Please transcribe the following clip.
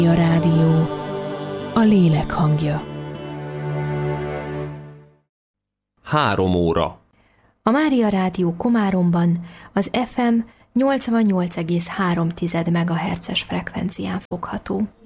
A rádió, a lélek hangja. 3 óra. A Mária Rádió Komáromban az FM 88,3 MHz-es frekvencián fogható.